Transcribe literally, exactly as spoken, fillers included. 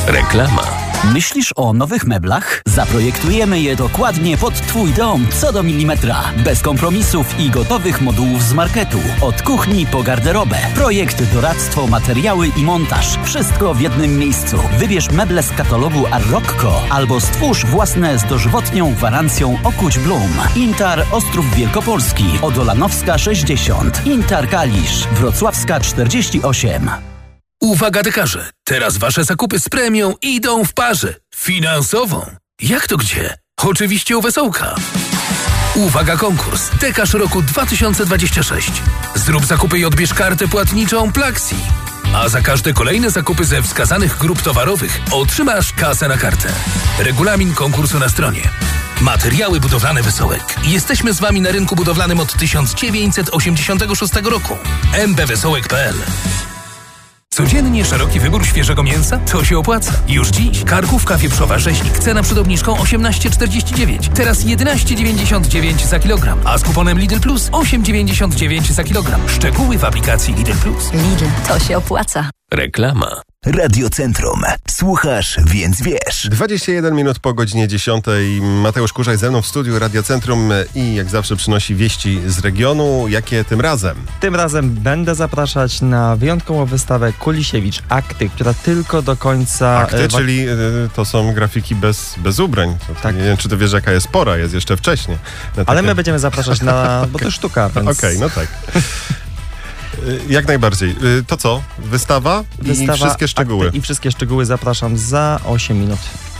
Reklama. Myślisz o nowych meblach? Zaprojektujemy je dokładnie pod Twój dom, co do milimetra. Bez kompromisów i gotowych modułów z marketu. Od kuchni po garderobę. Projekt, doradztwo, materiały i montaż. Wszystko w jednym miejscu. Wybierz meble z katalogu Arroccco albo stwórz własne z dożywotnią gwarancją Okuć Blum. Intar Ostrów Wielkopolski, Odolanowska sześćdziesiąt, Intar Kalisz, Wrocławska czterdzieści osiem. Uwaga dekarze, teraz wasze zakupy z premią idą w parze. Finansową. Jak to gdzie? Oczywiście u Wesołka. Uwaga konkurs. Dekarz roku dwa tysiące dwudziesty szósty. Zrób zakupy i odbierz kartę płatniczą Plaxi. A za każde kolejne zakupy ze wskazanych grup towarowych otrzymasz kasę na kartę. Regulamin konkursu na stronie. Materiały budowlane Wesołek. Jesteśmy z wami na rynku budowlanym od tysiąc dziewięćset osiemdziesiątego szóstego roku. m b wesołek kropka p l. Codziennie szeroki wybór świeżego mięsa? To się opłaca. Już dziś karkówka wieprzowa rzeźnik. Cena przed obniżką osiemnaście czterdzieści dziewięć. Teraz jedenaście dziewięćdziesiąt dziewięć za kilogram. A z kuponem Lidl Plus osiem dziewięćdziesiąt dziewięć za kilogram. Szczegóły w aplikacji Lidl Plus. Lidl, to się opłaca. Reklama. Radio Centrum. Słuchasz, więc wiesz. dwadzieścia jeden minut po godzinie dziesiątej. Mateusz Kurzaj ze mną w studiu Radio Centrum i jak zawsze przynosi wieści z regionu. Jakie tym razem? Tym razem będę zapraszać na wyjątkową wystawę Kulisiewicz Akty, która tylko do końca... Akty, e, czyli y, to są grafiki bez, bez ubrań. To, Tak. Nie wiem, czy ty wiesz, jaka jest pora, jest jeszcze wcześnie. Na Ale takie- my będziemy zapraszać na... bo to sztuka, więc... Okej, no tak. Y, Jak najbardziej. Y, To co? Wystawa, Wystawa i wszystkie szczegóły. Akty I wszystkie szczegóły zapraszam za osiem minut.